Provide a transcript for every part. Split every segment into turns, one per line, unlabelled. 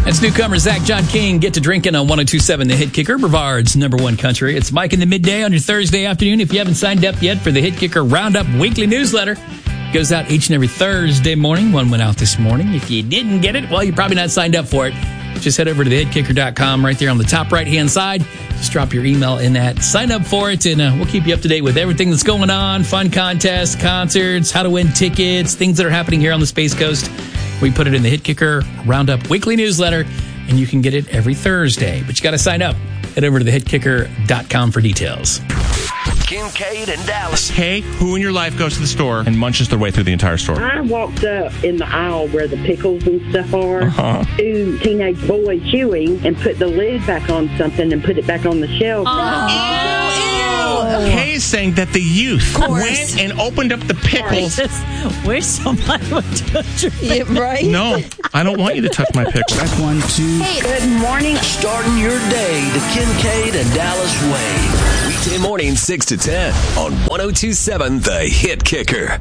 That's newcomer Zach John King. Get to drinking on 102.7 The Hit Kicker, Brevard's #1 country. It's Mike in the midday on your Thursday afternoon. If you haven't signed up yet for the Hit Kicker Roundup weekly newsletter, it goes out each and every Thursday morning. One went out this morning. If you didn't get it, well, you're probably not signed up for it. Just head over to thehitkicker.com right there on the top right-hand side. Just drop your email in that. Sign up for it, and we'll keep you up to date with everything that's going on, fun contests, concerts, how to win tickets, things that are happening here on the Space Coast. We put it in the Hit Kicker Roundup weekly newsletter, and you can get it every Thursday. But you got to sign up. Head over to thehitkicker.com for details.
Kincaid and Dallas.
Hey, who in your life goes to the store and munches their way through the entire store?
I walked up in the aisle where the pickles and stuff are. Two teenage boys chewing and put the lid back on something and put it back on the shelf.
Kay's saying that the youth went and opened up the pickles.
Wish somebody would touch your face.
Yeah, right?
No, I don't want you to touch my pickles.
That's 1, 2.
Hey, good morning.
Starting your day the Kincaid and Dallas way. Weekday morning 6 to 10 on 102.7 The Hit Kicker.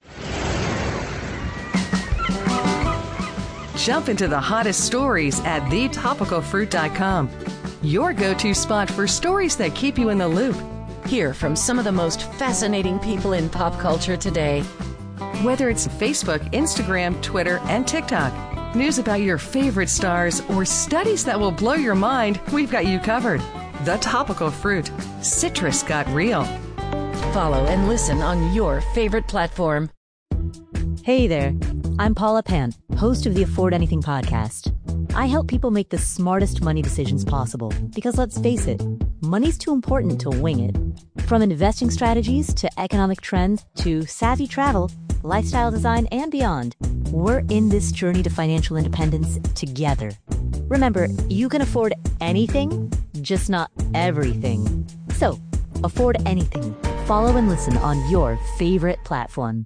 Jump into the hottest stories at thetopicalfruit.com. Your go-to spot for stories that keep you in the loop.
Hear from some of the most fascinating people in pop culture today.
Whether it's Facebook, Instagram, Twitter, and TikTok, news about your favorite stars, or studies that will blow your mind, we've got you covered. The Topical Fruit. Citrus got real.
Follow and listen on your favorite platform.
Hey there, I'm Paula Pant, host of the Afford Anything podcast. I help people make the smartest money decisions possible because, let's face it, money's too important to wing it. From investing strategies to economic trends to savvy travel, lifestyle design, and beyond, we're in this journey to financial independence together. Remember, you can afford anything, just not everything. So, afford anything. Follow and listen on your favorite platform.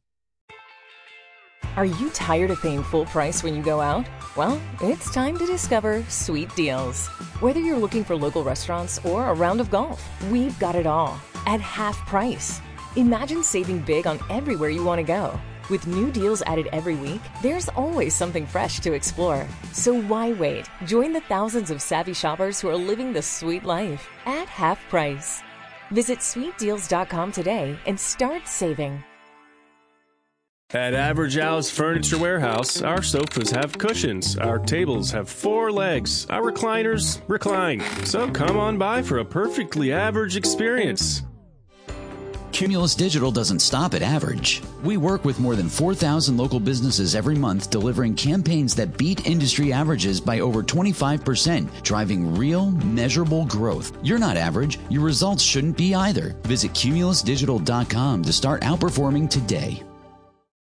Are you tired of paying full price when you go out? Well, it's time to discover Sweet Deals. Whether you're looking for local restaurants or a round of golf, we've got it all at half price. Imagine saving big on everywhere you want to go. With new deals added every week, there's always something fresh to explore. So why wait? Join the thousands of savvy shoppers who are living the sweet life at half price. Visit sweetdeals.com today and start saving.
At Average Al's Furniture Warehouse, our sofas have cushions, our tables have 4 legs, our recliners recline. So come on by for a perfectly average experience.
Cumulus Digital doesn't stop at average. We work with more than 4,000 local businesses every month, delivering campaigns that beat industry averages by over 25%, driving real, measurable growth. You're not average. Your results shouldn't be either. Visit cumulusdigital.com to start outperforming today.